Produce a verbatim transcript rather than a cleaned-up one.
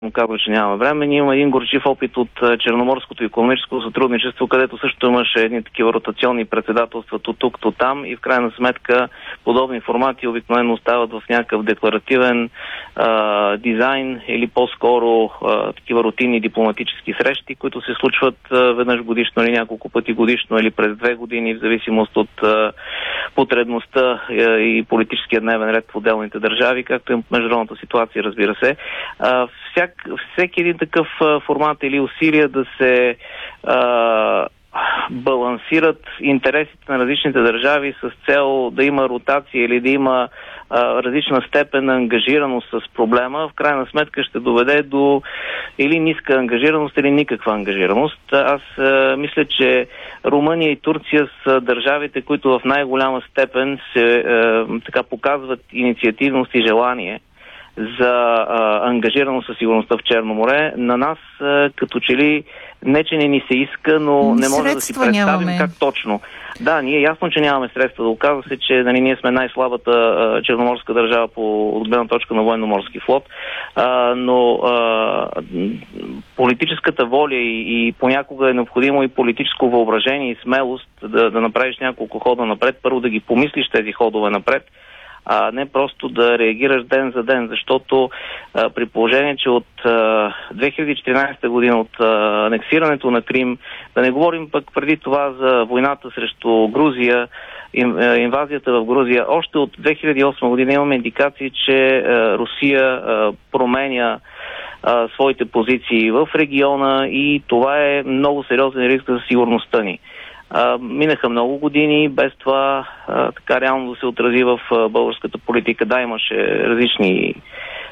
му казва, че няма време. Ние има един горчив опит от Черноморското икономическо сътрудничество, където също имаше едни такива ротационни председателства то тук, то там и в крайна сметка подобни формати обикновено стават в някакъв декларативен а, дизайн или по-скоро а, такива рутинни дипломатически срещи, които се случват а, веднъж годишно или няколко пъти годишно или през две години, в зависимост от а, потребността а, и политическия дневен ред в отделните държави, както и международната ситуация, разбира се. А, всяк, всеки един такъв а, формат или усилия да се а, балансират интересите на различните държави с цел да има ротация или да има а, различна степен на ангажираност с проблема, в крайна сметка ще доведе до или ниска ангажираност, или никаква ангажираност. Аз а, мисля, че Румъния и Турция са държавите, които в най-голяма степен се а, така показват инициативност и желание за а, ангажираност със сигурността в Черно море. На нас а, като че ли не, че не ни се иска, но не може да си представим нямаме. Как точно. Да, ние ясно, че нямаме средства. Да оказва се, че нали, ние сме най-слабата а, черноморска държава по отгледна точка на военно-морски флот, а, но а, политическата воля и, и понякога е необходимо и политическо въображение и смелост да, да направиш няколко хода напред. Първо да ги помислиш тези ходове напред, а не просто да реагираш ден за ден, защото а, при положение, че от а, две хиляди и четиринадесета година, от а, анексирането на Крим, да не говорим пък преди това за войната срещу Грузия, ин, а, инвазията в Грузия, още от две хиляди и осма година имаме индикации, че а, Русия а, променя а, своите позиции в региона и това е много сериозен риск за сигурността ни. А, минаха много години, без това а, така реално да се отрази в а, българската политика. Да, имаше различни